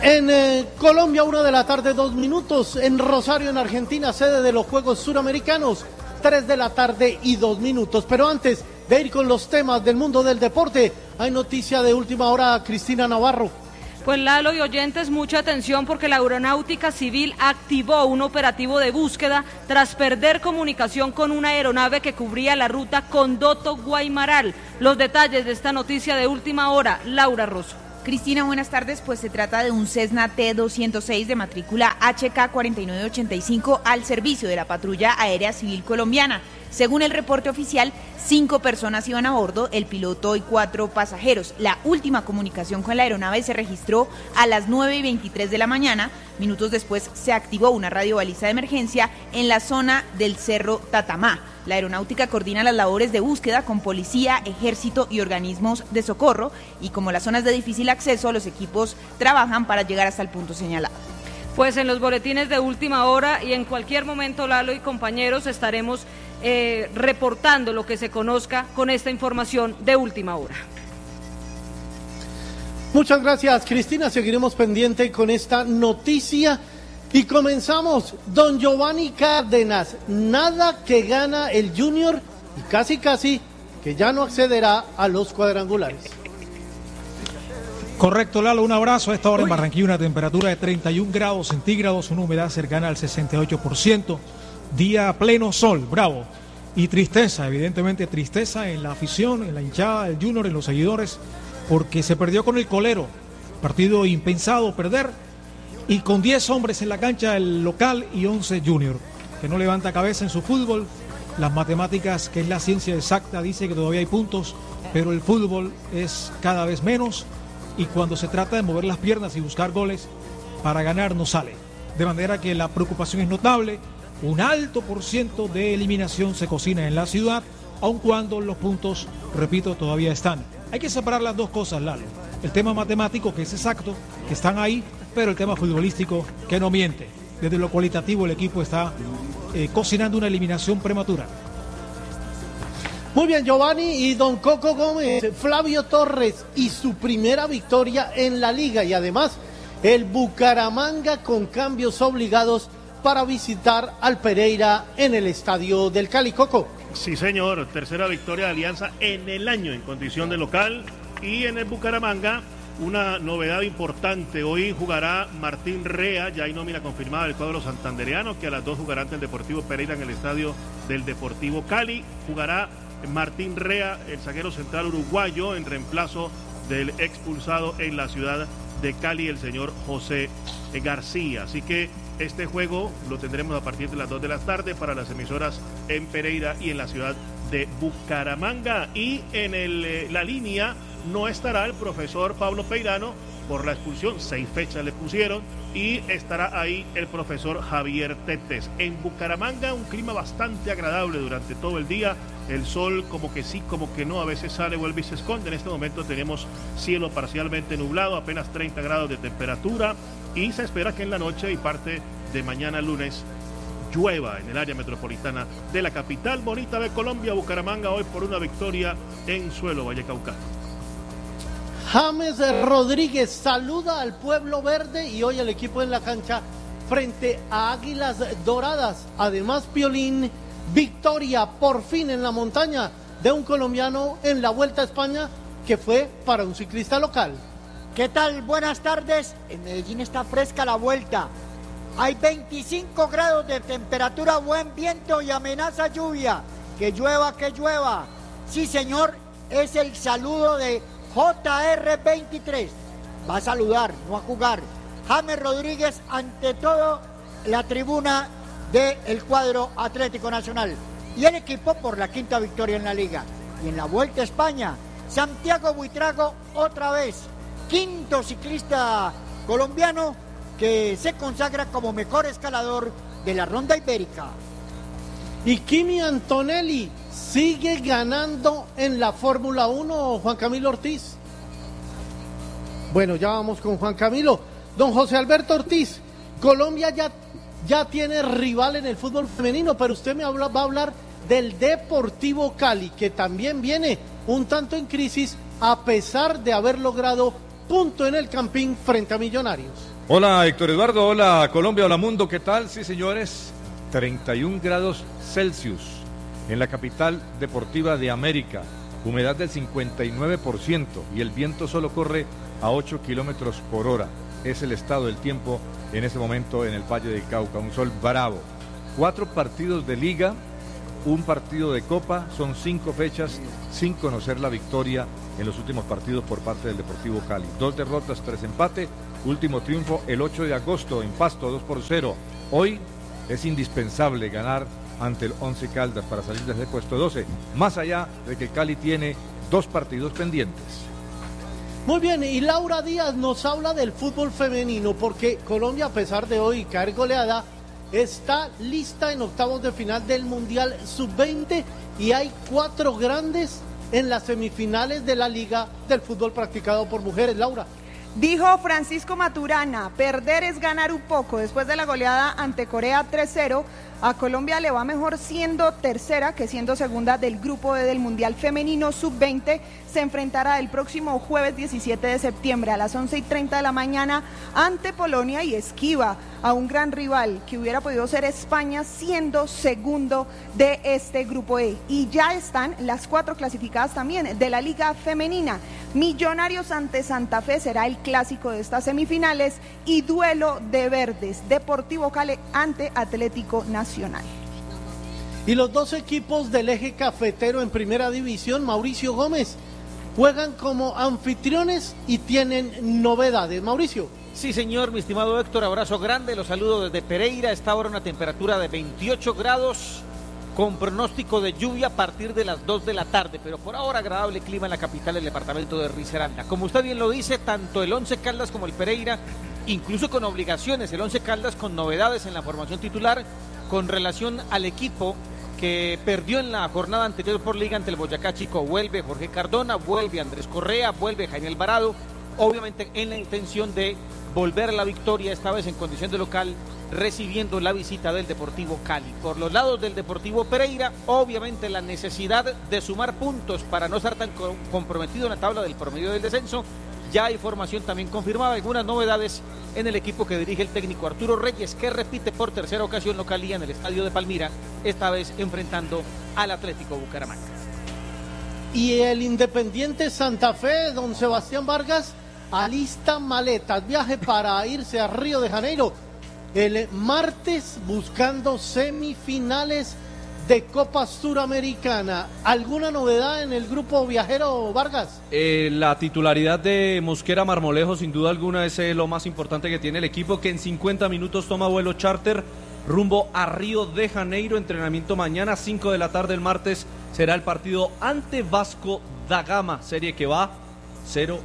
En Colombia, 1:02 p.m. En Rosario, en Argentina, sede de los Juegos Suramericanos, 3:02 p.m. Pero antes de ir con los temas del mundo del deporte, hay noticia de última hora, Cristina Navarro. Pues Lalo y oyentes, mucha atención porque la Aeronáutica Civil activó un operativo de búsqueda tras perder comunicación con una aeronave que cubría la ruta Condoto-Guaymaral. Los detalles de esta noticia de última hora, Laura Rosso. Cristina, buenas tardes. Pues se trata de un Cessna T-206 de matrícula HK4985 al servicio de la Patrulla Aérea Civil Colombiana. Según el reporte oficial, 5 personas iban a bordo, el piloto y 4 pasajeros. La última comunicación con la aeronave se registró a las 9:23 de la mañana. Minutos después se activó una radiobaliza de emergencia en la zona del Cerro Tatamá. La aeronáutica coordina las labores de búsqueda con policía, ejército y organismos de socorro, y como las zonas de difícil acceso, los equipos trabajan para llegar hasta el punto señalado. Pues en los boletines de última hora y en cualquier momento, Lalo y compañeros, estaremos reportando lo que se conozca con esta información de última hora. Muchas gracias, Cristina. Seguiremos pendiente con esta noticia. Y comenzamos. Don Giovanni Cárdenas, nada que gana el Junior y casi que ya no accederá a los cuadrangulares. Correcto, Lalo, un abrazo. A esta hora en Barranquilla una temperatura de 31 grados centígrados, una humedad cercana al 68%, día pleno sol, bravo. Y tristeza, evidentemente tristeza en la afición, en la hinchada del Junior, en los seguidores, porque se perdió con el Colero, partido impensado perder, y con 10 hombres en la cancha el local y 11 Junior, que no levanta cabeza en su fútbol. Las matemáticas, que es la ciencia exacta, dice que todavía hay puntos, pero el fútbol es cada vez menos, y cuando se trata de mover las piernas y buscar goles para ganar no sale. De manera que la preocupación es notable, un alto % de eliminación se cocina en la ciudad, aun cuando los puntos, repito, todavía están. Hay que separar las dos cosas, Lalo. El tema matemático, que es exacto, que están ahí, pero el tema futbolístico, que no miente. Desde lo cualitativo el equipo está cocinando una eliminación prematura. Muy bien, Giovanni. Y don Coco Gómez, Flavio Torres y su primera victoria en la liga, y además el Bucaramanga con cambios obligados para visitar al Pereira en el estadio del Cali. Coco. Sí, señor, tercera victoria de Alianza en el año en condición de local. Y en el Bucaramanga, una novedad importante. Hoy jugará Martín Rea, ya hay nómina confirmada del cuadro santandereano, que a las 2 jugará ante el Deportivo Pereira en el estadio del Deportivo Cali. Jugará Martín Rea, el zaguero central uruguayo, en reemplazo del expulsado en la ciudad de Cali, el señor José García. Así que este juego lo tendremos a partir de las 2 de la tarde para las emisoras en Pereira y en la ciudad de Bucaramanga. Y en la línea no estará el profesor Pablo Peirano por la expulsión, 6 fechas le pusieron, y estará ahí el profesor Javier Tetes. En Bucaramanga un clima bastante agradable durante todo el día, el sol como que sí, como que no, a veces sale, vuelve y se esconde. En este momento tenemos cielo parcialmente nublado, apenas 30 grados de temperatura, y se espera que en la noche y parte de mañana lunes llueva en el área metropolitana de la capital bonita de Colombia. Bucaramanga hoy por una victoria en suelo vallecaucano. James Rodríguez saluda al pueblo verde y hoy el equipo en la cancha frente a Águilas Doradas. Además, Piolín, victoria por fin en la montaña de un colombiano en la Vuelta a España, que fue para un ciclista local. ¿Qué tal? Buenas tardes. En Medellín está fresca la vuelta. Hay 25 grados de temperatura, buen viento y amenaza lluvia. Que llueva, que llueva. Sí, señor, es el saludo de JR23. Va a saludar, no a jugar. James Rodríguez, ante todo, la tribuna del cuadro Atlético Nacional. Y el equipo por la 5ª victoria en la liga. Y en la Vuelta a España, Santiago Buitrago otra vez. 5º ciclista colombiano que se consagra como mejor escalador de la Ronda Ibérica. Y Kimi Antonelli sigue ganando en la Fórmula 1, Juan Camilo Ortiz. Bueno, ya vamos con Juan Camilo. Don José Alberto Ortiz, Colombia ya tiene rival en el fútbol femenino, pero usted va a hablar del Deportivo Cali, que también viene un tanto en crisis a pesar de haber logrado punto en el Campín frente a Millonarios. Hola Héctor Eduardo, hola Colombia, hola mundo, ¿qué tal? Sí señores, 31 grados Celsius en la capital deportiva de América, humedad del 59% y el viento solo corre a 8 kilómetros por hora. Es el estado del tiempo en este momento en el Valle del Cauca, un sol bravo. 4 partidos de liga, un partido de copa, son 5 fechas sin conocer la victoria en los últimos partidos por parte del Deportivo Cali. 2 derrotas, 3 empates, último triunfo el 8 de agosto en Pasto, 2-0. Hoy es indispensable ganar ante el Once Caldas para salir desde el puesto 12, más allá de que Cali tiene 2 partidos pendientes. Muy bien, y Laura Díaz nos habla del fútbol femenino, porque Colombia, a pesar de hoy caer goleada, está lista en octavos de final del Mundial Sub-20 y hay 4 grandes en las semifinales de la Liga del Fútbol Practicado por Mujeres. Laura. Dijo Francisco Maturana, perder es ganar un poco. Después de la goleada ante Corea 3-0, a Colombia le va mejor siendo tercera que siendo segunda del grupo E del Mundial Femenino Sub-20. Se enfrentará el próximo jueves 17 de septiembre a las 11:30 de la mañana ante Polonia y esquiva a un gran rival que hubiera podido ser España siendo segundo de este grupo E. Y ya están las 4 clasificadas también de la Liga Femenina. Millonarios ante Santa Fe será el clásico de estas semifinales y duelo de verdes, Deportivo Cali ante Atlético Nacional. Y los 2 equipos del eje cafetero en primera división, Mauricio Gómez, juegan como anfitriones y tienen novedades. Mauricio. Sí, señor, mi estimado Héctor, abrazo grande, los saludo desde Pereira. Está ahora una temperatura de 28 grados con pronóstico de lluvia a partir de las 2 de la tarde, pero por ahora agradable clima en la capital del departamento de Risaralda. Como usted bien lo dice, tanto el Once Caldas como el Pereira, incluso con obligaciones, el Once Caldas con novedades en la formación titular con relación al equipo que perdió en la jornada anterior por liga ante el Boyacá Chico. Vuelve Jorge Cardona, vuelve Andrés Correa, vuelve Jaime Alvarado, obviamente en la intención de volver a la victoria, esta vez en condición de local, recibiendo la visita del Deportivo Cali. Por los lados del Deportivo Pereira, obviamente la necesidad de sumar puntos para no estar tan comprometido en la tabla del promedio del descenso. Ya hay formación también confirmada, algunas novedades en el equipo que dirige el técnico Arturo Reyes, que repite por tercera ocasión localía en el estadio de Palmira, esta vez enfrentando al Atlético Bucaramanga. Y el Independiente Santa Fe, don Sebastián Vargas, alista maletas, viaje para irse a Río de Janeiro el martes buscando semifinales de Copa Suramericana. ¿Alguna novedad en el grupo viajero, Vargas? La titularidad de Mosquera Marmolejo, sin duda alguna, es lo más importante que tiene el equipo, que en 50 minutos toma vuelo charter rumbo a Río de Janeiro. Entrenamiento mañana, 5 de la tarde el martes, será el partido ante Vasco da Gama, serie que va 0-0.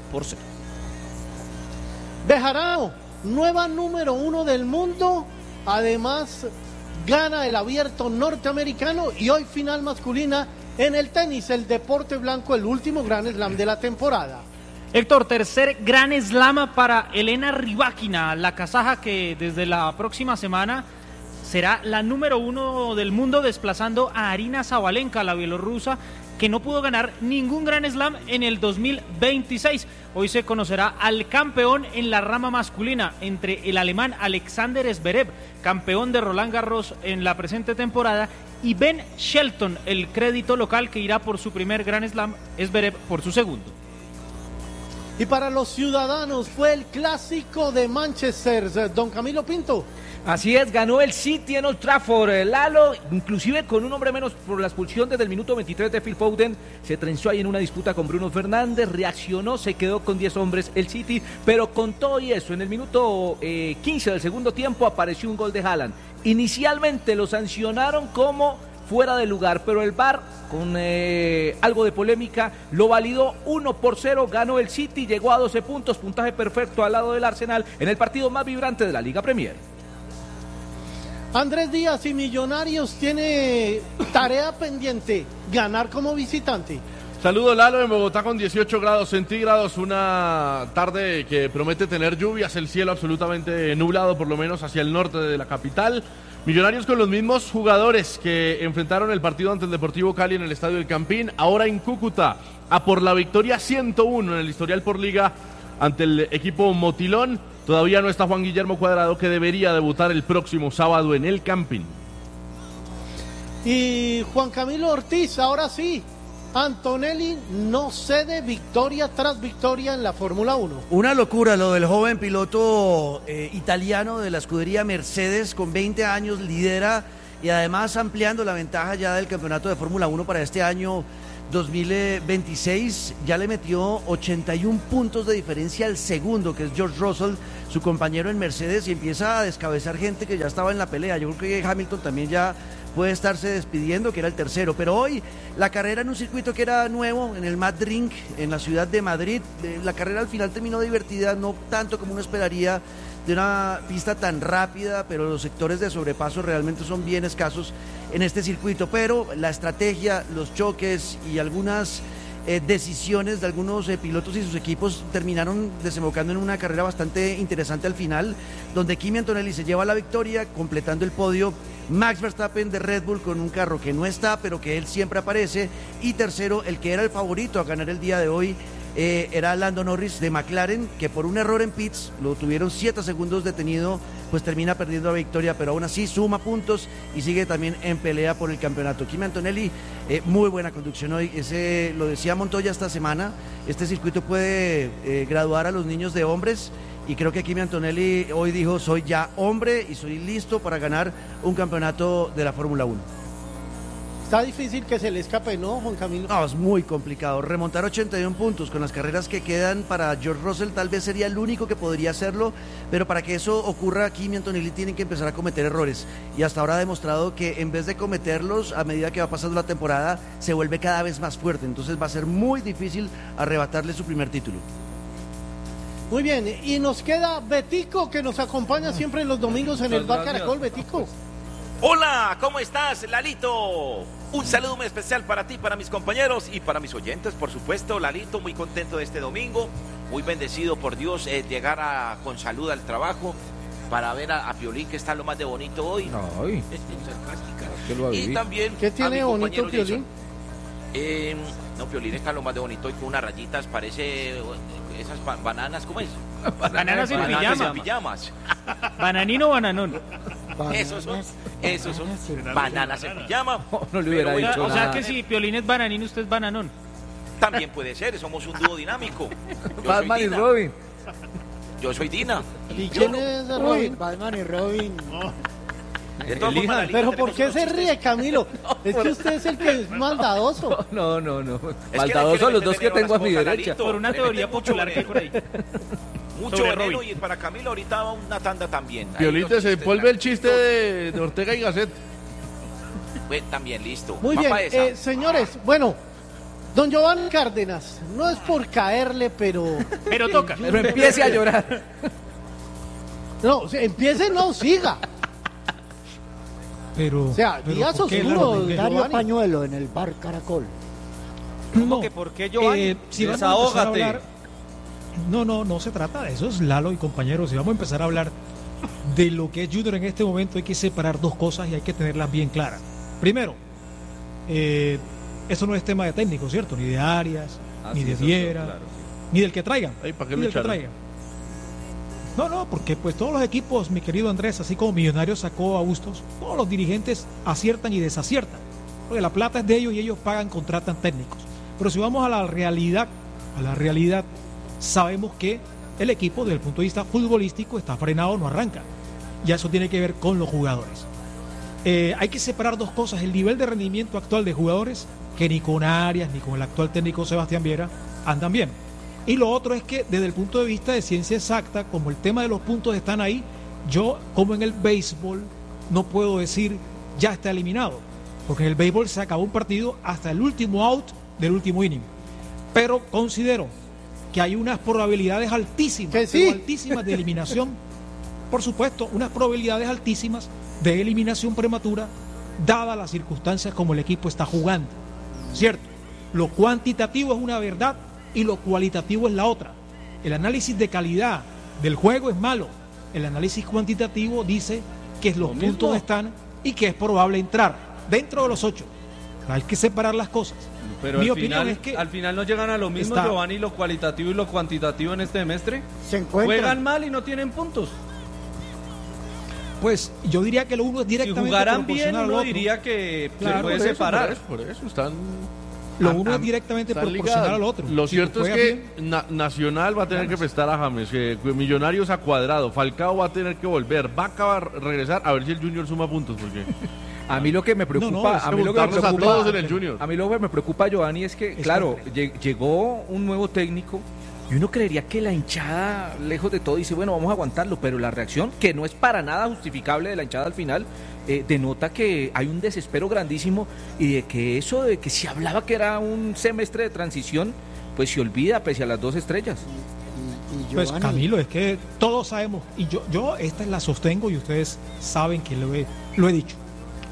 Bejarano, nueva número 1 del mundo, además gana el abierto norteamericano y hoy final masculina en el tenis, el deporte blanco, el último Grand Slam de la temporada. Héctor, tercer Grand Slam para Elena Rybakina, la kazaja que desde la próxima semana será la número 1 del mundo, desplazando a Arina Sabalenka, la bielorrusa, que no pudo ganar ningún Grand Slam en el 2026. Hoy se conocerá al campeón en la rama masculina entre el alemán Alexander Zverev, campeón de Roland Garros en la presente temporada, y Ben Shelton, el crédito local que irá por su primer Grand Slam, Zverev por su segundo. Y para los ciudadanos fue el clásico de Manchester, don Camilo Pinto. Así es, ganó el City en Old Trafford, Lalo, inclusive con un hombre menos por la expulsión desde el minuto 23 de Phil Foden, se trenzó ahí en una disputa con Bruno Fernández, reaccionó, se quedó con 10 hombres el City, pero con todo y eso, en el minuto 15 del segundo tiempo apareció un gol de Haaland. Inicialmente lo sancionaron como fuera de lugar, pero el VAR, con algo de polémica, lo validó. 1-0, ganó el City, llegó a 12 puntos, puntaje perfecto al lado del Arsenal en el partido más vibrante de la Liga Premier. Andrés Díaz y Millonarios tiene tarea pendiente, ganar como visitante. Saludos, Lalo, en Bogotá con 18 grados centígrados, una tarde que promete tener lluvias, el cielo absolutamente nublado, por lo menos hacia el norte de la capital. Millonarios con los mismos jugadores que enfrentaron el partido ante el Deportivo Cali en el Estadio del Campín, ahora en Cúcuta, a por la victoria 101 en el historial por liga ante el equipo Motilón. Todavía no está Juan Guillermo Cuadrado, que debería debutar el próximo sábado en el Campín. Y Juan Camilo Ortiz, ahora sí, Antonelli no cede victoria tras victoria en la Fórmula 1. Una locura lo del joven piloto italiano de la escudería Mercedes, con 20 años, lidera y además ampliando la ventaja ya del campeonato de Fórmula 1 para este año 2026. Ya le metió 81 puntos de diferencia al segundo, que es George Russell, su compañero en Mercedes, y empieza a descabezar gente que ya estaba en la pelea. Yo creo que Hamilton también ya puede estarse despidiendo, que era el tercero. Pero hoy la carrera en un circuito que era nuevo, en el Madrid, en la ciudad de Madrid, la carrera al final terminó divertida, no tanto como uno esperaría de una pista tan rápida, pero los sectores de sobrepaso realmente son bien escasos en este circuito. Pero la estrategia, los choques y algunas decisiones de algunos pilotos y sus equipos terminaron desembocando en una carrera bastante interesante al final, donde Kimi Antonelli se lleva la victoria, completando el podio Max Verstappen de Red Bull con un carro que no está, pero que él siempre aparece, y tercero, el que era el favorito a ganar el día de hoy, era Lando Norris de McLaren, que por un error en pits, lo tuvieron 7 segundos detenido, pues termina perdiendo la victoria, pero aún así suma puntos y sigue también en pelea por el campeonato. Kimi Antonelli, muy buena conducción hoy, lo decía Montoya esta semana, este circuito puede graduar a los niños de hombres, y creo que Kimi Antonelli hoy dijo: soy ya hombre y soy listo para ganar un campeonato de la Fórmula 1. Está difícil que se le escape, ¿no, Juan Camilo? No, es muy complicado. Remontar 81 puntos con las carreras que quedan para George Russell tal vez sería el único que podría hacerlo, pero para que eso ocurra, Kimi Antonelli tiene que empezar a cometer errores, y hasta ahora ha demostrado que en vez de cometerlos, a medida que va pasando la temporada, se vuelve cada vez más fuerte. Entonces va a ser muy difícil arrebatarle su primer título. Muy bien, y nos queda Betico, que nos acompaña siempre los domingos en el Bar Caracol. Betico. Hola, ¿cómo estás, Lalito? Un saludo muy especial para ti, para mis compañeros y para mis oyentes, por supuesto. Lalito, muy contento de este domingo, muy bendecido por Dios, llegar con salud al trabajo, para ver a Piolín, que está lo más de bonito hoy. Ay, y también ¿qué tiene bonito Piolín? No, Piolín está lo más de bonito hoy, con unas rayitas, parece esas bananas, ¿cómo es? Bananas en pijamas. ¿Bananino o bananón? Esos son bananas en pijama. No le hubiera dicho O sea nada. que si Piolín es bananino, usted es bananón. También puede ser, somos un dúo dinámico. Batman y Robin. Yo soy Dina. ¿Y quién es Robin? Batman y Robin. De todas formas, Lalito, Pero ¿por qué tenemos se unos ríe, Camilo? Es que usted es el que es maldadoso. No. que Maldadosos hay que los dos que meterle tengo a mi las cosas, derecha. Lalito. Por una teoría popular que hay por ahí. Mucho Sobre veneno, Robin. y para Camilo ahorita va una tanda también. Ahí Piolín, los se chistes, envuelve el chiste de Ortega y Gasset. Pues, también listo. Muy Va bien, pa' esa. señores, bueno, don Giovanni Cárdenas, no es por caerle, pero... Pero toca. Pero empiece a llorar. No, empiece, no, siga. Pero, O sea, pero días ¿por qué oscuros, Lalo? Dario Giovanni. Pañuelo en el Bar Caracol. ¿Cómo que por qué, Giovanni? Si vamos a empezar a Desahógate. hablar, no se trata de eso, es Lalo y compañeros. Si vamos a empezar a hablar de lo que es Junior en este momento, hay que separar dos cosas y hay que tenerlas bien claras. Primero, eso no es tema de técnico, ¿cierto? Ni de Arias, ni de Viera, ni del que traigan. Ay, ¿para qué ni lo del que echaron? traigan. No, porque pues todos los equipos, mi querido Andrés, así como Millonarios sacó a Bustos, todos los dirigentes aciertan y desaciertan. Porque la plata es de ellos y ellos pagan, contratan técnicos. Pero si vamos a la realidad, sabemos que el equipo desde el punto de vista futbolístico está frenado, no arranca. Ya eso tiene que ver con los jugadores. Hay que separar dos cosas: el nivel de rendimiento actual de jugadores, que ni con Arias ni con el actual técnico Sebastián Viera andan bien. Y lo otro es que desde el punto de vista de ciencia exacta, como el tema de los puntos están ahí, yo, como en el béisbol, no puedo decir ya está eliminado, porque en el béisbol se acabó un partido hasta el último out del último inning. Pero considero que hay unas probabilidades altísimas, Que sí. pero altísimas de eliminación. Por supuesto, unas probabilidades altísimas de eliminación prematura, dadas las circunstancias como el equipo está jugando. ¿Cierto? Lo cuantitativo es una verdad y lo cualitativo es la otra. El análisis de calidad del juego es malo. El análisis cuantitativo dice que los puntos están y que es probable entrar dentro de los 8. Hay que separar las cosas. Pero Mi al opinión final, es que al final no llegan a lo mismo, Giovanni, lo cualitativo y lo cuantitativo en este semestre. Se encuentran. Juegan mal y no tienen puntos. Pues yo diría que lo uno es Si directamente jugaran bien, proporcional al uno otro. diría que Claro, se puede Por eso, separar. Por eso están. Lo uno es directamente están proporcional ligados. al otro. Lo Si cierto es juega que bien, Nacional va a tener que prestar a James, Millonarios a Cuadrado, Falcao va a tener que volver, Vaca va a regresar a ver si el Junior suma puntos, porque A mí lo que me preocupa, a mí lo que me preocupa, a todos en el Junior. A mí lo que me preocupa, Giovanni, es que, claro, llegó un nuevo técnico y uno creería que la hinchada, lejos de todo, dice, bueno, vamos a aguantarlo, pero la reacción, que no es para nada justificable de la hinchada al final, denota que hay un desespero grandísimo y de que eso de que se hablaba que era un semestre de transición, pues se olvida pese a las 2 estrellas. pues Camilo, es que todos sabemos, y yo esta la sostengo y ustedes saben que lo he dicho.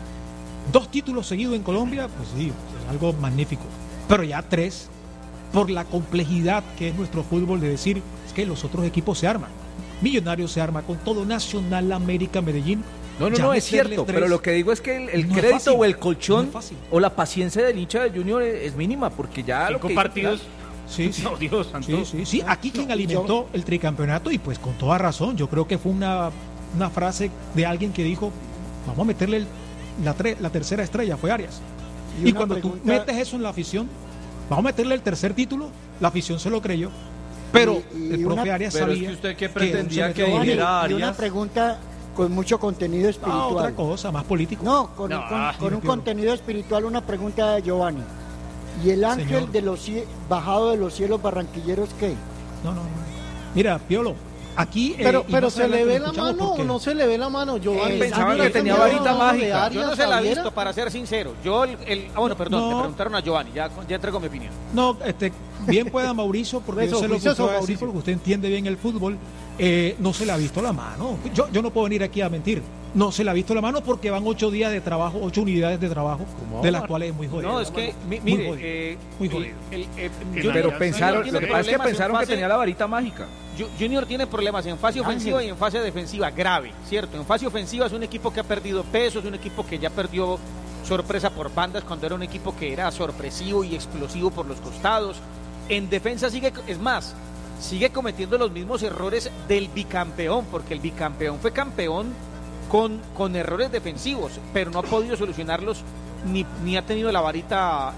2 títulos seguidos en Colombia, pues sí, es algo magnífico. Pero ya 3, por la complejidad que es nuestro fútbol, de decir, es que los otros equipos se arman. Millonarios se arma con todo, Nacional, América, Medellín. No, Ya es cierto, 3, pero lo que digo es que el no es crédito fácil, o el colchón no es fácil. o la paciencia del hincha del Junior es mínima, porque ya 5 lo que partidos. Sí, sí. No, Dios santo. Sí. Aquí quien alimentó el tricampeonato, y pues con toda razón, yo creo que fue una frase de alguien que dijo, vamos a meterle la tercera estrella, fue Arias. Y cuando tú metes eso en la afición, vamos a meterle el tercer título, la afición se lo creyó. Pero el profe Arias pero sabía. es que usted qué pretendía que Giovanni, dijera y Arias. una pregunta con mucho contenido espiritual. Otra cosa, más político. No, con un contenido espiritual, una pregunta de Giovanni. ¿Y el ángel Señor. de los bajado de los cielos barranquilleros qué? No. Mira, Piolo, aquí... Pero y más ¿se le adelante ve lo la escuchamos mano porque- o no se le ve la mano, Giovanni? Pensaba Mira, que tenía mira, varita de mágica. Arias, Yo no se la he Javiera. visto, para ser sincero. Yo, bueno, perdón, No. me preguntaron a Giovanni, ya entrego mi opinión. No, bien pueda Mauricio, porque Eso, yo sé lo que juicioso, usted va a decir, Mauricio. porque usted entiende bien el fútbol. No se le ha visto la mano. Yo no puedo venir aquí a mentir. No se le ha visto la mano porque van 8 días de trabajo, 8 unidades de trabajo, de las cuales es muy jodido. No, es que, Muy mire, jodido. Muy jodido. Pero pensaron, tiene lo que pasa es que problemas en pensaron que fase- tenía la varita mágica. Junior tiene problemas en fase ofensiva y en fase defensiva, grave, ¿cierto? En fase ofensiva es un equipo que ha perdido peso, es un equipo que ya perdió sorpresa por bandas cuando era un equipo que era sorpresivo y explosivo por los costados. En defensa sigue cometiendo los mismos errores del bicampeón, porque el bicampeón fue campeón con errores defensivos, pero no ha podido solucionarlos ni ha tenido la varita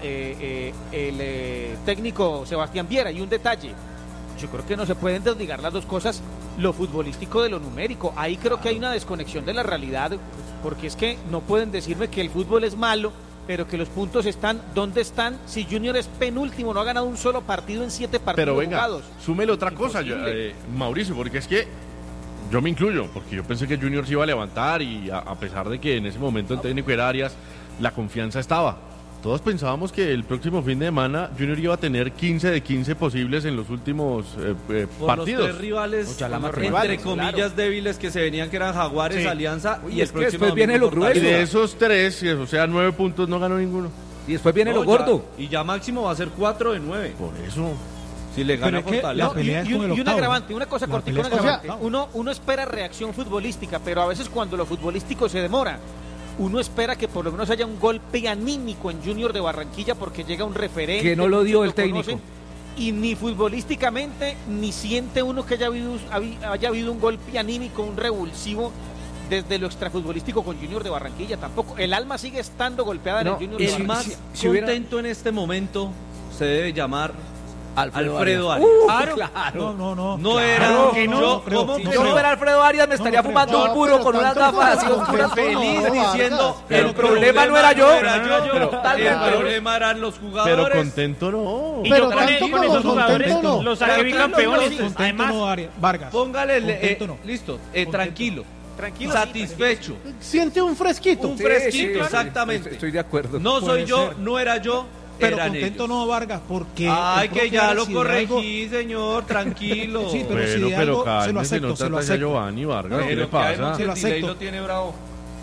el técnico Sebastián Viera. Y un detalle, yo creo que no se pueden desligar las dos cosas, lo futbolístico de lo numérico. Ahí creo que hay una desconexión de la realidad, porque es que no pueden decirme que el fútbol es malo, pero que los puntos están donde están. Si Junior es penúltimo, no ha ganado un solo partido en 7 partidos Pero venga, jugados. súmele otra cosa, Imposible. Mauricio, porque es que yo me incluyo, porque yo pensé que Junior se iba a levantar y a pesar de que en ese momento el técnico era Arias, la confianza estaba. Todos pensábamos que el próximo fin de semana Junior iba a tener 15 de 15 posibles en los últimos Por partidos. los 3 rivales, Ojalá más entre rivales, comillas, claro. débiles que se venían, que eran Jaguares, Sí. Alianza, Uy, y es el que próximo después viene domingo lo grueso. Y de Fortaleza. esos 3, o sea, 9 puntos, no ganó ninguno. Y después viene lo No, ya- gordo. y ya máximo va a ser 4 de 9. Por eso. Si le gana Pero es que Fortaleza. la pelea es con el Y un octavo. agravante, una cosa La cortica, un pelea es con el agravante. octavo. Uno espera reacción futbolística, pero a veces cuando lo futbolístico se demora, uno espera que por lo menos haya un golpe anímico en Junior de Barranquilla porque llega un referente. Que no lo dio muchos el técnico. conocen, y ni futbolísticamente, ni siente uno que haya habido un golpe anímico, un revulsivo desde lo extrafutbolístico con Junior de Barranquilla. Tampoco. El alma sigue estando golpeada en el Junior de El Barranquilla. más si hubiera- contento en este momento se debe llamar Alfredo Alfredo Arias. Arias. Claro. No. No Claro era que no, yo, creo, ¿cómo Si que yo no? no fuera Alfredo Arias, me estaría creo. fumando un No, puro pero con unas tanto gafas así como oscuras. tanto Feliz No, diciendo Vargas. El problema no era yo. Pero Totalmente. el problema eran los Pero jugadores. contento no. Y Pero yo con tanto con como esos jugadores contento no. los saqué Tranquilo, bicampeones. entonces, Además, no, Vargas. Póngale, Contento no. listo, Contento. tranquilo, Tranquilo. satisfecho, Siente un fresquito. un Sí, fresquito, sí, exactamente. Estoy de acuerdo. No soy Puede yo, ser. no era yo, Pero eran contento ellos. no, Vargas, porque... Ay, el que profe ya Arias, lo si de algo- corregí, señor, tranquilo. Sí, pero si Bueno, de pero algo se lo cálmese, no acepto, se lo trata ya acepto. Giovanni Vargas, No, ¿qué le Pero que hay pasa? mucho Se lo delay, acepto. lo tiene bravo.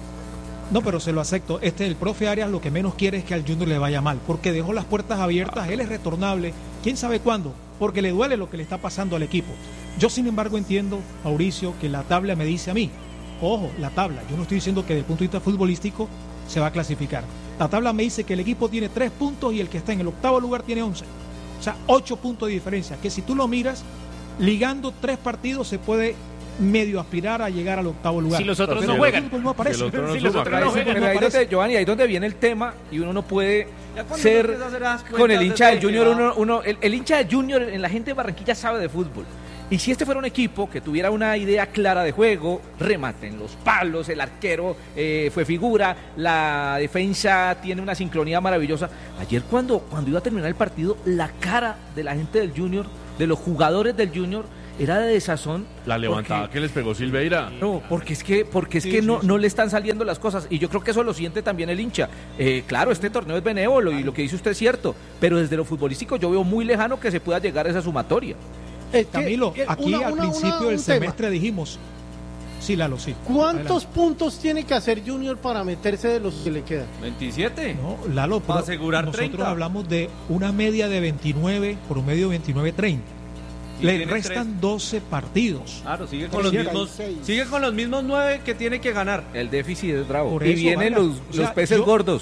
No, pero se lo acepto. El profe Arias lo que menos quiere es que al Junior le vaya mal, porque dejó las puertas abiertas, él es retornable, quién sabe cuándo, porque le duele lo que le está pasando al equipo. Yo, sin embargo, entiendo, Mauricio, que la tabla me dice a mí, ojo, la tabla, yo no estoy diciendo que desde el punto de vista futbolístico se va a clasificar. La tabla me dice que el equipo tiene 3 puntos y el que está en el octavo lugar tiene 11. O sea, 8 puntos de diferencia. Que si tú lo miras, ligando 3 partidos se puede medio aspirar a llegar al octavo lugar. Si los otros no juegan. No aparece. Si los otros no juegan. Pero ahí donde, Giovanni, ahí donde viene el tema y uno no puede ser con el hincha del Junior. El hincha del Junior en la gente de Barranquilla sabe de fútbol. Y si este fuera un equipo que tuviera una idea clara de juego, remate en los palos, el arquero fue figura, la defensa tiene una sincronía maravillosa. Ayer cuando iba a terminar el partido, la cara de la gente del Junior, de los jugadores del Junior, era de desazón. La levantada que les pegó Silveira. No, porque es que no le están saliendo las cosas. Y yo creo que eso lo siente también el hincha. Claro, este torneo es benévolo y lo que dice usted es cierto, pero desde lo futbolístico yo veo muy lejano que se pueda llegar a esa sumatoria. Camilo, aquí al principio del semestre dijimos, sí, Lalo, sí. ¿Cuántos puntos tiene que hacer Junior para meterse de los que le quedan? 27. No, Lalo, para asegurar nosotros 30. hablamos de una media de 29, promedio 29-30. Le restan 12 partidos. Claro, sigue con los mismos 9 que tiene que ganar. El déficit es bravo. Por Y eso, vienen los peces gordos.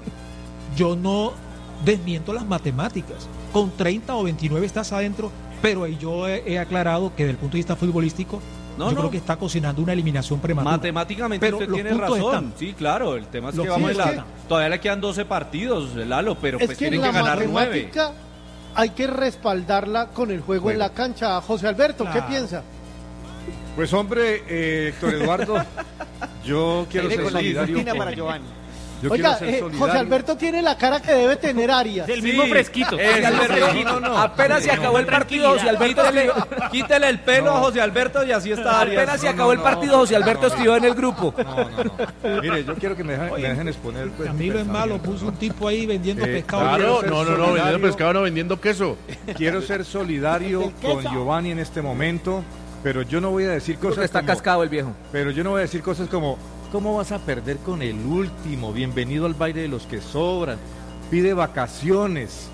Yo no desmiento las matemáticas. Con 30 o 29 estás adentro, pero ahí yo he aclarado que desde el punto de vista futbolístico, yo creo que está cocinando una eliminación prematura. Matemáticamente pero usted los tiene puntos razón. están. Sí, claro, el tema es Los que vamos puntos a están. todavía le quedan 12 partidos, Lalo, pero Es pues que tienen la que ganar 9. matemática hay que respaldarla con el juego en la cancha. José Alberto, ¿qué piensa? Pues hombre, Héctor Eduardo, yo quiero ser solidario para Giovanni. Oiga, José Alberto tiene la cara que debe tener Arias. El mismo fresquito. Apenas se acabó el partido, José Alberto. Quítele el pelo a José Alberto y así está Arias. Apenas se acabó el partido, José Alberto escribió en el grupo. No. Mire, yo quiero que me dejen exponer. Pues, Camilo es malo, puso un tipo ahí vendiendo pescado. Claro, no, vendiendo pescado, no vendiendo queso. Quiero ser solidario con Giovanni en este momento, pero yo no voy a decir cosas está cascado el viejo. Pero yo no voy a decir cosas como, ¿cómo vas a perder con el último? Bienvenido al baile de los que sobran. Pide vacaciones.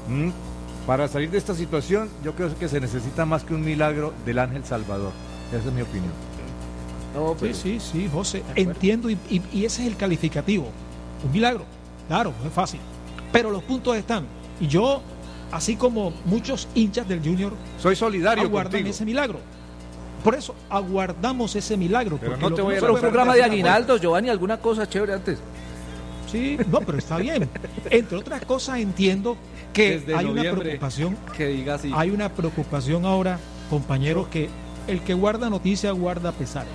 Para salir de esta situación, yo creo que se necesita más que un milagro del Ángel Salvador. Esa es mi opinión. No, pero... Sí, José, entiendo y ese es el calificativo. Un milagro, claro, no es fácil. Pero los puntos están. Y yo, así como muchos hinchas del Junior, soy solidario aguardan contigo. ese milagro. Por eso aguardamos ese milagro. Pero porque no te voy a Pero un programa de aguinaldos, Giovanni, alguna cosa chévere antes. Sí, no, pero está bien. Entre otras cosas entiendo que Desde hay una noviembre, preocupación. que diga así. Hay una preocupación ahora, compañeros, que el que guarda noticias guarda pesares.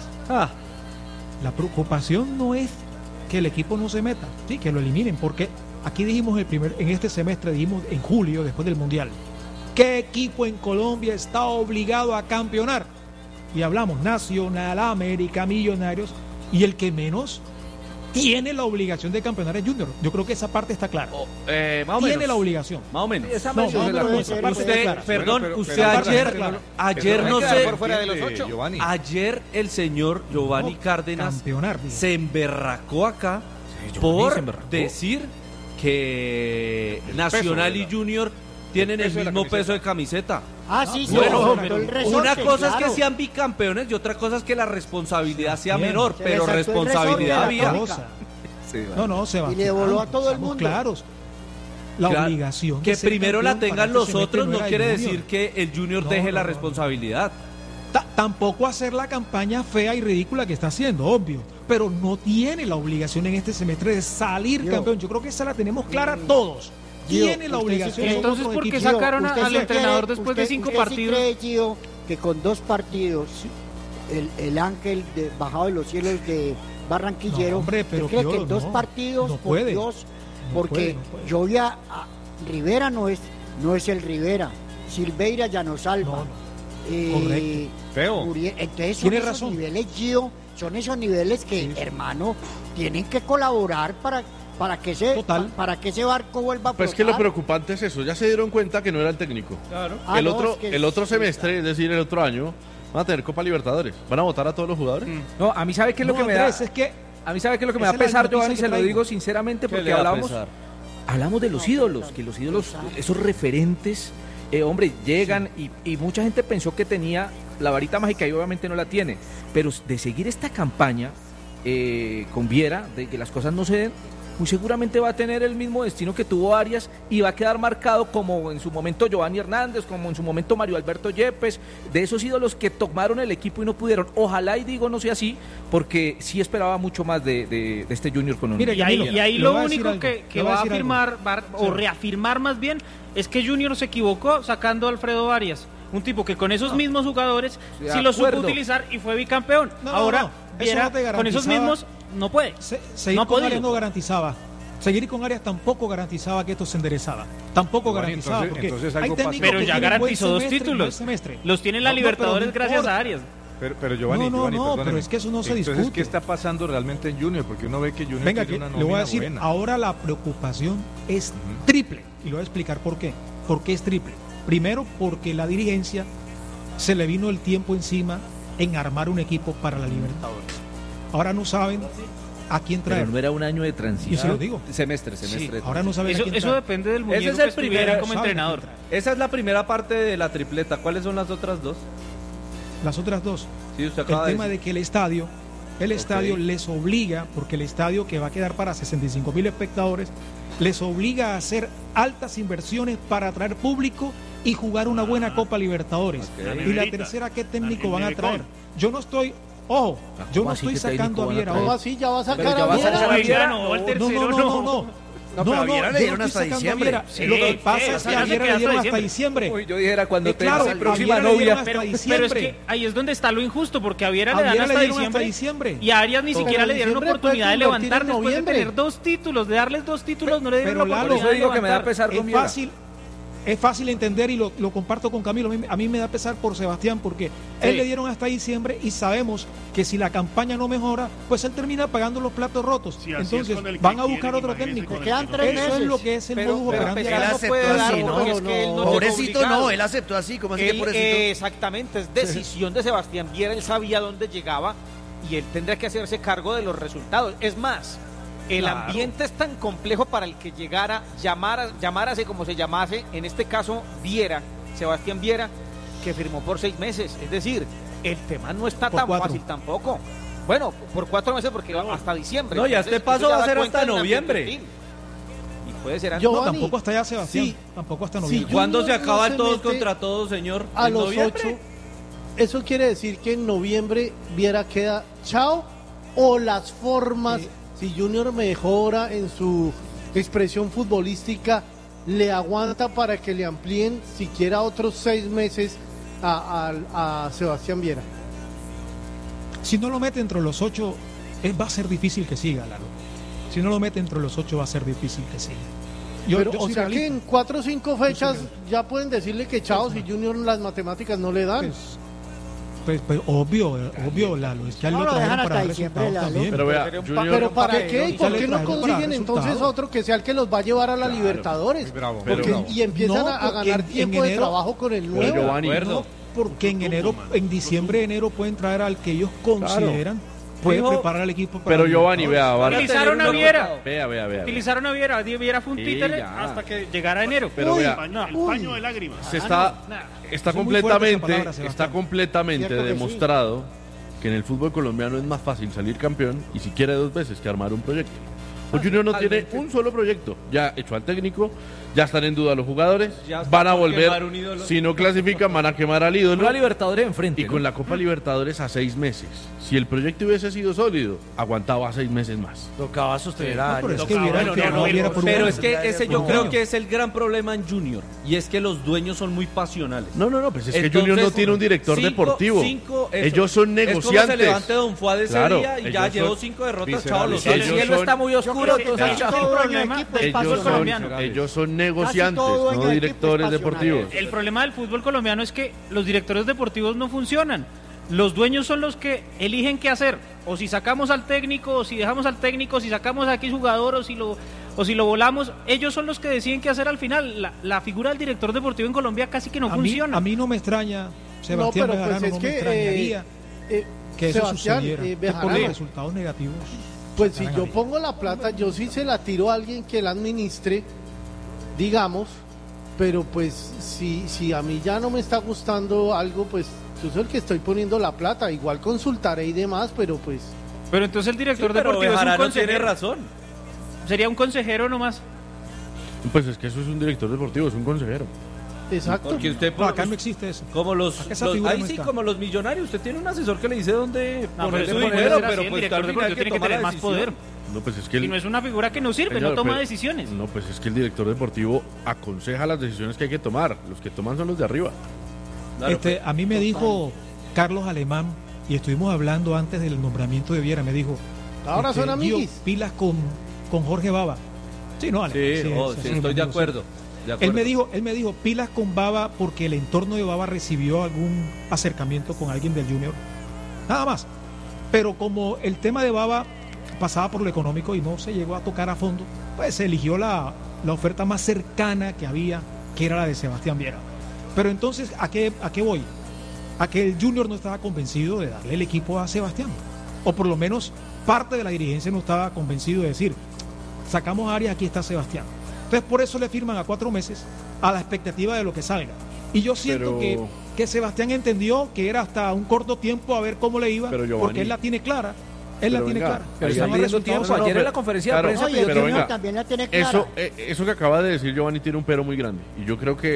La preocupación no es que el equipo no se meta, sí, que lo eliminen, porque aquí dijimos en este semestre, dijimos en julio, después del Mundial, ¿qué equipo en Colombia está obligado a campeonar? Y hablamos Nacional, América, Millonarios, y el que menos tiene la obligación de campeonar es Junior. Yo creo que esa parte está clara. Más o tiene menos. la obligación. Más o menos. Esa No, mención no, de la no, cosa. esa parte está clara. Perdón, Pero usted ayer no sé. Por fuera de los 8. Giovanni. Ayer el señor Giovanni Cárdenas campeonar, digo. se emberracó acá por decir que Nacional y Junior tienen el mismo peso de camiseta. Sí, Bueno, el resorte, una cosa es claro. que sean bicampeones y otra cosa es que la responsabilidad sea Bien. menor, Se pero le saltó el responsabilidad resorte a la había. tónica. No, Sebastián. Y le voló a todo el Seamos mundo. claros. La Claro, obligación. que de ser primero la campeón tengan para los este semestre otros no era quiere el Junior. decir que el Junior No, deje la no. responsabilidad. Tampoco hacer la campaña fea y ridícula que está haciendo, obvio. Pero no tiene la obligación en este semestre de salir campeón. Yo creo que esa la tenemos clara todos. Tiene la obligación. Entonces, son ¿por otros qué equipos. sacaron Usted al sí entrenador cree- después de 5 usted partidos? Sí cree, Gio, que con 2 partidos el ángel bajado de los cielos de Barranquillero, No, hombre, pero ¿usted cree que Piolo, en 2 no, partidos, no por puede. Dios, No porque puede, no puede. yo vi a Rivera no es el Rivera, Silveira ya no salva. Correcto. Feo. Entonces son Tiene esos razón. niveles, Gio, son esos niveles que, hermano, tienen que colaborar para que ese barco vuelva a Pues que lo flotar. preocupante es eso, ya se dieron cuenta que no era el técnico. Claro. El no, otro, es que el otro sí, semestre, es decir, el otro año, van a tener Copa Libertadores. ¿Van a votar a todos los jugadores? No, a mí sabe qué es lo que me da. Andrés, es que A mí sabe qué es lo que me esa da es la pesar, noticia Giovanni, que se lo traigo. digo sinceramente, ¿Qué porque le da hablamos pesar? de los ídolos, que los ídolos, esos referentes, hombre, llegan y mucha gente pensó que tenía la varita mágica y obviamente no la tiene, pero de seguir esta campaña con Viera, de que las cosas no se den, muy seguramente va a tener el mismo destino que tuvo Arias y va a quedar marcado como en su momento Giovanni Hernández, como en su momento Mario Alberto Yepes, de esos ídolos que tomaron el equipo y no pudieron. Ojalá y digo no sea así, porque sí esperaba mucho más de este Junior colombiano. Mira, y ahí lo único que va a afirmar, o reafirmar más bien, es que Junior se equivocó sacando a Alfredo Arias. Un tipo que con esos mismos jugadores sí lo supo utilizar y fue bicampeón. Ahora, Viera, con esos mismos no puede. Seguir con Arias no garantizaba. Seguir con Arias tampoco garantizaba que esto se enderezaba. Tampoco garantizaba. Entonces pero ya garantizó 2 títulos. Los tiene en la Libertadores gracias a Arias. Pero Giovanni, pero es que eso no se discute. Entonces, ¿qué está pasando realmente en Junior? Porque uno ve que Junior tiene una nómina le voy a decir, buena. Ahora la preocupación es triple. Y le voy a explicar por qué. ¿Por qué es triple? Primero, porque la dirigencia se le vino el tiempo encima en armar un equipo para la Libertadores. Ahora no saben a quién traer. Pero no era un año de transición. Yo se lo digo. Semestre. Sí, ahora no saben a quién traer. Eso depende del muñeco Ese es el que estuviera como saben entrenador. Esa es la primera parte de la tripleta. ¿Cuáles son las otras 2? Las otras 2. Sí, usted el acaba tema de de que el estadio les obliga, porque el estadio que va a quedar para 65,000 espectadores, les obliga a hacer altas inversiones para atraer público y jugar una buena Copa Libertadores. Y la tercera, ¿qué técnico van a traer? Yo no estoy, ojo, yo no estoy sacando a Viera. ¿Cómo así? ¿Ya va a sacar a Viera? No, el tercero no. No, le dieron hasta diciembre. Lo que pasa es que a Viera le dieron hasta diciembre. Uy, yo dijera cuando claro, tenga próxima novia. Pero es que ahí es donde está lo injusto, porque a Viera le dan hasta diciembre y a Arias ni siquiera le dieron oportunidad de levantar después de tener 2 títulos, de darles 2 títulos, no le dieron la oportunidad de levantar. Que me da pesar con Viera. Es fácil entender y lo comparto con Camilo. A mí me da pesar por Sebastián porque él le dieron hasta diciembre y sabemos que si la campaña no mejora, pues él termina pagando los platos rotos. Sí, entonces van a buscar otro técnico. Quedan 3 meses. Eso es lo que es el modus operandi. Él aceptó así, ¿no? Pobrecito no, él aceptó así, como así que pobrecito. Exactamente, es decisión de Sebastián Viera, él sabía dónde llegaba y él tendría que hacerse cargo de los resultados. Es más, el ambiente es tan complejo para el que llegara, llamárase como se llamase, en este caso Viera, Sebastián Viera, que firmó por 6 meses. Es decir, el tema no está tan fácil tampoco. Bueno, por 4 meses porque hasta diciembre. No, ya este paso va a ser hasta noviembre. Y puede ser antes. No, tampoco hasta ya Sebastián. Sí. Tampoco hasta noviembre. ¿Y cuándo se acaba el todos contra todos, señor? A los 8. Eso quiere decir que en noviembre Viera queda chao o las formas... Sí. Si Junior mejora en su expresión futbolística, le aguanta para que le amplíen siquiera otros 6 meses a Sebastián Viera. Si no lo mete entre los 8, va a ser difícil que siga, Lalo. Si no lo mete entre los 8, va a ser difícil que siga. Pero, o sea que en 4 o 5 fechas ya pueden decirle que chao si Junior las matemáticas no le dan. Pues obvio, Lalo, es que él lo trajeron para resultados también. Pero ¿para qué? ¿Y por qué no consiguen entonces otro que sea el que los va a llevar a la Libertadores? Y empiezan a ganar tiempo de trabajo con el nuevo. Porque en diciembre, enero pueden traer al que ellos consideran puede preparar al equipo para... Pero Giovanni, vea. Utilizaron a Viera. Vea. Utilizaron a Viera. Viera fue un títere hasta que llegara enero. Pero vea, el paño de lágrimas. Está completamente demostrado que en el fútbol colombiano es más fácil salir campeón y si quiere 2 veces que armar un proyecto. El Junior no tiene un solo proyecto. Ya echó al técnico, ya están en duda los jugadores, van a volver, si no clasifican van a quemar al ídolo. Una Libertadores enfrente. Y con la Copa Libertadores a 6 meses. Si el proyecto hubiese sido sólido, aguantaba 6 meses más. Tocaba sostener pero es que ese yo creo que es el gran problema en Junior. Y es que los dueños son muy pasionales. No, pues es que Junior no tiene un director deportivo. Ellos son negociantes. Es como se levante Don Fuad de ese día y ya llevó 5 derrotas, chavos. El cielo está muy oscuro. Ellos son negociantes, no directores deportivos. El problema del fútbol colombiano es que los directores deportivos no funcionan. Los dueños son los que eligen qué hacer. O si sacamos al técnico, o si dejamos al técnico, o si sacamos a X jugador, o si lo volamos. Ellos son los que deciden qué hacer al final. La figura del director deportivo en Colombia casi que no funciona. A mí no me extraña, Sebastián Bejarano, no me extrañaría que eso sucediera. Por los resultados negativos. Pues si yo pongo la plata, yo sí se la tiro a alguien que la administre, digamos, pero pues si a mí ya no me está gustando algo, pues yo soy el que estoy poniendo la plata, igual consultaré y demás, pero pues... Pero entonces el director deportivo es un consejero. Tiene razón. sería un consejero nomás. Pues es que eso es un director deportivo, es un consejero. Exacto. Porque usted No, acá no existe eso. como ahí sí, como los millonarios, usted tiene un asesor que le dice dónde poner pero dinero, pero pero el pues director al final deportivo tiene que toma la tener más decisión. poder. No, pues es que Y no es una figura que no sirve, Señor, no toma pero- decisiones. No, pues es que el director deportivo aconseja las decisiones que hay que tomar. Los que toman son los de arriba. A mí me dijo Carlos Alemán, y estuvimos hablando antes del nombramiento de Viera, me dijo, Ahora son Gio, amiguis. pilas con Jorge Baba. Sí, no, Ale, Sí, sí, estoy de acuerdo. Él me dijo, pilas con Baba porque el entorno de Baba recibió algún acercamiento con alguien del Junior. Nada más. Pero como el tema de Baba pasaba por lo económico y no se llegó a tocar a fondo, pues se eligió la oferta más cercana que había, que era la de Sebastián Viera. Pero entonces, ¿a qué voy? A que el Junior no estaba convencido de darle el equipo a Sebastián. O por lo menos parte de la dirigencia no estaba convencido de decir, sacamos a Arias, aquí está Sebastián. Entonces por eso le firman a 4 meses a la expectativa de lo que salga. Y yo siento que Sebastián entendió que era hasta un corto tiempo a ver cómo le iba, Pero, Giovanni, porque él la tiene clara. Él la tiene clara. Pero Ahí están hay pidiendo resultados. tiempo. Ayer No, en la conferencia de claro, prensa Oye, pidió pero el tiempo. venga, Junior también la tiene clara. Eso que acaba de decir Giovanni tiene un pero muy grande. Y yo creo que